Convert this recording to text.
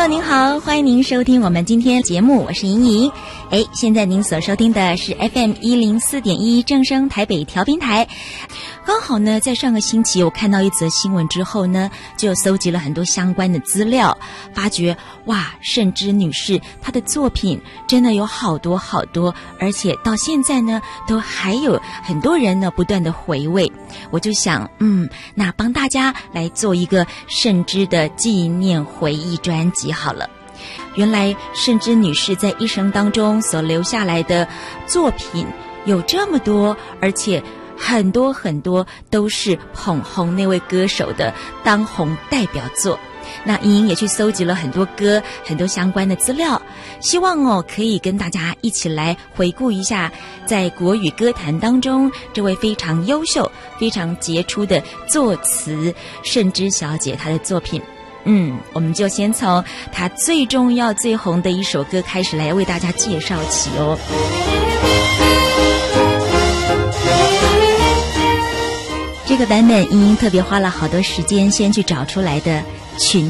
您好，欢迎您收听我们今天节目，我是莹莹。现在您所收听的是 FM104.1 正声台北调频台。刚好呢，在上个星期我看到一则新闻之后呢，就搜集了很多相关的资料，发觉哇，盛之女士她的作品真的有好多好多，而且到现在呢，都还有很多人呢不断的回味。我就想，那帮大家来做一个盛之的纪念回忆专辑好了。原来盛之女士在一生当中所留下来的作品有这么多，而且很多很多都是捧红那位歌手的当红代表作。那莹莹也去搜集了很多歌，很多相关的资料，希望可以跟大家一起来回顾一下在国语歌坛当中这位非常优秀非常杰出的作词盛之小姐她的作品。我们就先从她最重要最红的一首歌开始来为大家介绍起哦。这个版本莹莹特别花了好多时间先去找出来的《群